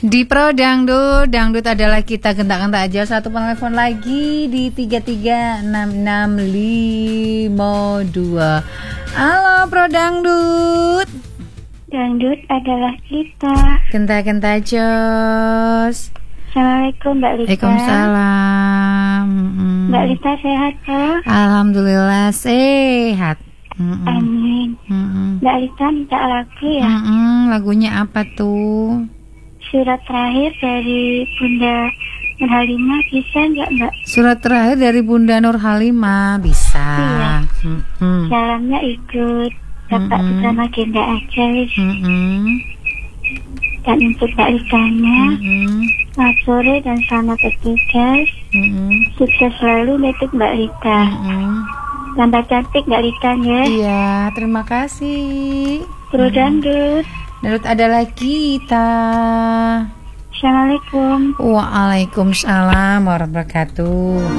Di Pro Dangdut, Dangdut adalah kita, gentak-gentak aja. Satu penelpon lagi di 336652. Halo Pro Dangdut. Dangdut adalah kita. Gentak-gentak jos. Assalamualaikum Mbak Lita. Waalaikumsalam. Mbak Lita sehat toh? Alhamdulillah sehat. Amin. Mbak Lita minta lagu ya. Lagunya apa tuh? Surat terakhir dari Bunda Nur Halimah bisa nggak Mbak? Surat terakhir dari Bunda Nur Halimah bisa. Iya. Salamnya ikut Bapak Putra Magenda aja wis. Dan untuk Mbak Litanya, selamat sore dan selamat bertugas. Sukses selalu untuk Mbak Lita. Tambah cantik Mbak Litanya. Iya, terima kasih. Pro Dangdut. Dangdut adalah kita. Assalamualaikum. Waalaikumsalam warahmatullahi wabarakatuh.